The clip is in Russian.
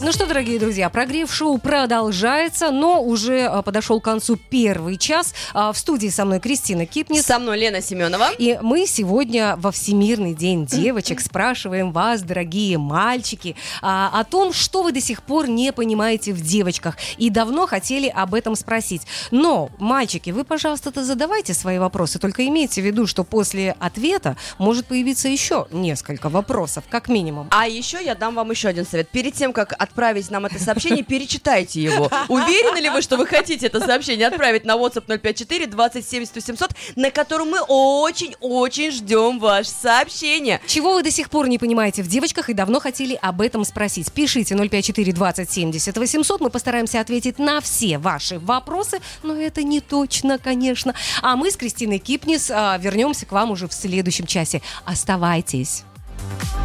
Ну что, дорогие друзья, прогрев шоу продолжается, но уже подошел к концу первый час. В студии со мной Кристина Кипнис. Со мной Лена Семенова. И мы сегодня во Всемирный день девочек спрашиваем вас, дорогие мальчики, о том, что вы до сих пор не понимаете в девочках. И давно хотели об этом спросить. Но, мальчики, вы, пожалуйста, задавайте свои вопросы. Только имейте в виду, что после ответа может появиться еще несколько вопросов, как минимум. А еще я дам вам еще один совет. Перед тем, как отправить нам это сообщение, перечитайте его. Уверены ли вы, что вы хотите это сообщение отправить на WhatsApp 054 270 700, на котором мы очень-очень ждем ваше сообщение? Чего вы до сих пор не понимаете в девочках и давно хотели об этом спросить? Пишите 054 270 800. Мы постараемся ответить на все ваши вопросы, но это не точно, конечно. А мы с Кристиной Кипнис вернемся к вам уже в следующем часе. Оставайтесь.